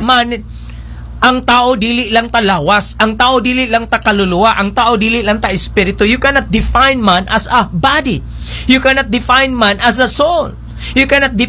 man, ang tao dili lang ta lawas, ang tao dili lang ta kaluluwa, ang tao dili lang ta espiritu. You cannot define man as a body. You cannot define man as a soul. You cannot